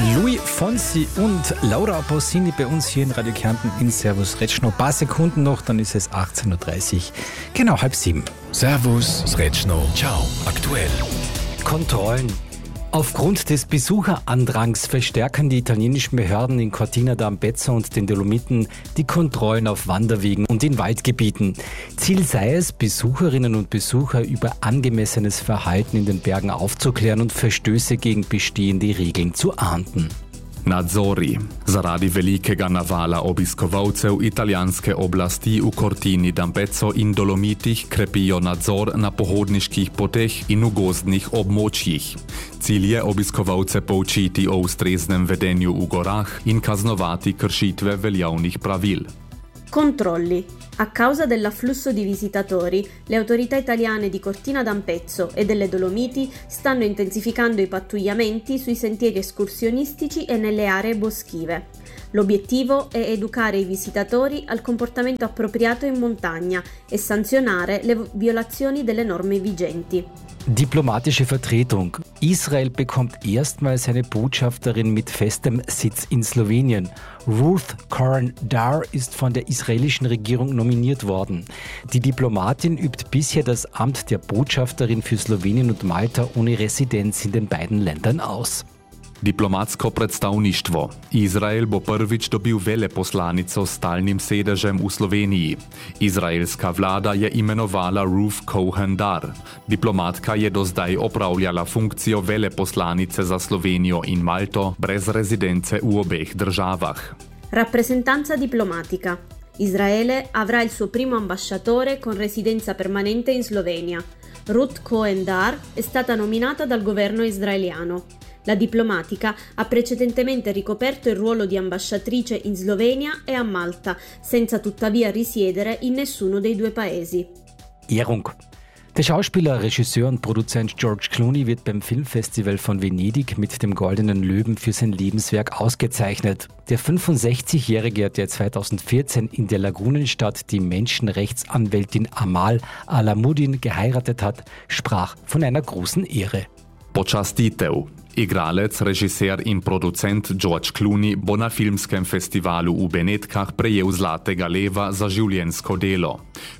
Louis Fonsi und Laura Pausini bei uns hier in Radio Kärnten in Servus Retschno. Ein paar Sekunden noch, dann ist es 18.30 Uhr, genau 6:30. Servus Retschno. Ciao, aktuell. Kontrollen. Aufgrund des Besucherandrangs verstärken die italienischen Behörden in Cortina d'Ampezzo und den Dolomiten die Kontrollen auf Wanderwegen und in Waldgebieten. Ziel sei es, Besucherinnen und Besucher über angemessenes Verhalten in den Bergen aufzuklären und Verstöße gegen bestehende Regeln zu ahnden. Nadzori. Zaradi velikega navala obiskovalcev italijanske oblasti v Cortini d'Ampezzo in Dolomitih krepijo nadzor na pohodniških poteh in v gozdnih območjih. Cilj je obiskovalce poučiti o ustreznem vedenju v gorah in kaznovati kršitve veljavnih pravil. Controlli. A causa dell'afflusso di visitatori, le autorità italiane di Cortina d'Ampezzo e delle Dolomiti stanno intensificando i pattugliamenti sui sentieri escursionistici e nelle aree boschive. L'obiettivo è educare i visitatori al comportamento appropriato in montagna e sanzionare le violazioni delle norme vigenti. Diplomatische Vertretung. Israel bekommt erstmals eine Botschafterin mit festem Sitz in Slowenien. Ruth Koren-Dar ist von der israelischen Regierung nominiert worden. Die Diplomatin übt bisher das Amt der Botschafterin für Slowenien und Malta ohne Residenz in den beiden Ländern aus. Diplomatsko predstavništvo. Izrael bo prvič dobil veleposlanico s stalnim sedežem v Sloveniji. Izraelska vlada je imenovala Ruth Koren-Dar. Diplomatka je do zdaj opravljala funkcijo veleposlanice za Slovenijo in Malto brez rezidence v obeh državah. Rappresentanza diplomatica. Israele avrà il suo primo ambasciatore con residenza permanente in Slovenia. Ruth Koren-Dar è stata nominata dal governo israeliano. La diplomatica ha precedentemente ricoperto il ruolo di ambasciatrice in Slovenia e a Malta, senza tuttavia risiedere in nessuno dei due paesi. Ehrung. Der Schauspieler, Regisseur und Produzent George Clooney wird beim Filmfestival von Venedig mit dem Goldenen Löwen für sein Lebenswerk ausgezeichnet. Der 65-Jährige, der 2014 in der Lagunenstadt die Menschenrechtsanwältin Amal Alamuddin geheiratet hat, sprach von einer großen Ehre. Počastitev. Igralec, režiser in producent George Clooney bo na filmskem festivalu v Benetkah prejel Zlatega leva za življenjsko delo.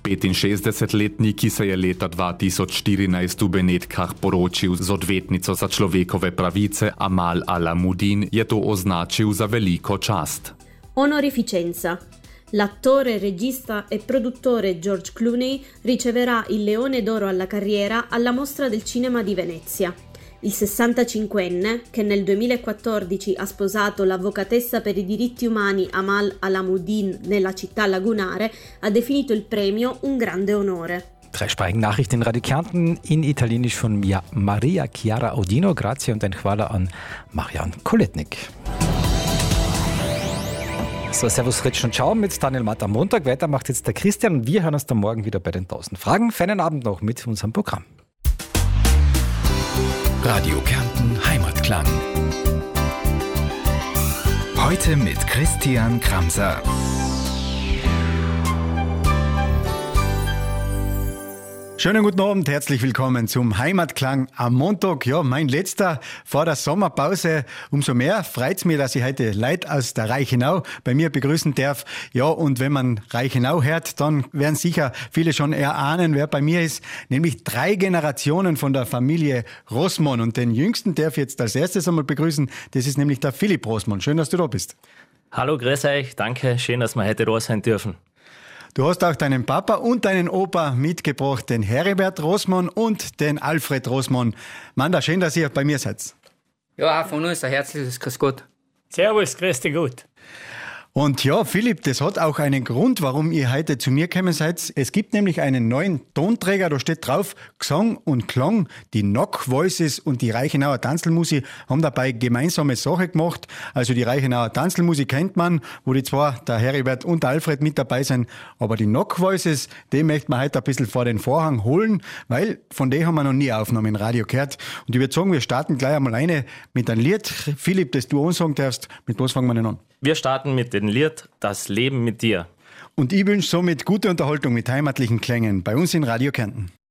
65-letnik, ki se je leta 2014 v Benetkah poročil z odvetnico za človekove pravice Amal Alamuddin, je to označil za veliko čast. Onorificenza. L'attore, regista e produttore George Clooney riceverà il Leone d'Oro alla carriera alla Mostra del Cinema di Venezia. Il 65enne, che nel 2014 ha sposato l'avvocatessa per i diritti umani Amal Alamuddin nella città lagunare, ha definito il premio un grande onore. Dreisprachigen Nachrichten in Radio Kärnten in Italienisch von mir, Maria Chiara Audino. Grazie und ein Chwala an Marian Koletnik. So, Servus Retsch und Ciao mit Daniel Matt am Montag. Weiter macht jetzt der Christian und wir hören uns dann morgen wieder bei den 1000 Fragen. Feinen Abend noch mit unserem Programm. Radio Kärnten Heimatklang. Heute mit Christian Kramser. Schönen guten Abend, herzlich willkommen zum Heimatklang am Montag. Ja, mein letzter vor der Sommerpause. Umso mehr freut's mich, dass ich heute Leute aus der Reichenau bei mir begrüßen darf. Ja, und wenn man Reichenau hört, dann werden sicher viele schon erahnen, wer bei mir ist. Nämlich 3 Generationen von der Familie Rossmann. Und den jüngsten darf ich jetzt als erstes einmal begrüßen. Das ist nämlich der Philipp Rossmann. Schön, dass du da bist. Hallo, grüß euch. Danke, schön, dass wir heute da sein dürfen. Du hast auch deinen Papa und deinen Opa mitgebracht, den Heribert Rossmann und den Alfred Rossmann. Manda, schön, dass ihr bei mir seid. Ja, auch von uns ein herzliches Grüß Gott. Servus, grüß dich gut. Und ja, Philipp, das hat auch einen Grund, warum ihr heute zu mir gekommen seid. Es gibt nämlich einen neuen Tonträger, da steht drauf Gesang und Klang. Die Knock Voices und die Reichenauer Tanzelmusik haben dabei gemeinsame Sache gemacht. Also die Reichenauer Tanzelmusik kennt man, wo die zwei, der Heribert und der Alfred, mit dabei sind. Aber die Knock Voices, die möchte man heute ein bisschen vor den Vorhang holen, weil von denen haben wir noch nie Aufnahmen im Radio gehört. Und ich würde sagen, wir starten gleich einmal mit einem Lied. Philipp, das du ansagen darfst. Mit was fangen wir denn an? Wir starten mit dem Lied Das Leben mit dir. Und ich wünsche somit gute Unterhaltung mit heimatlichen Klängen bei uns in Radio Kärnten.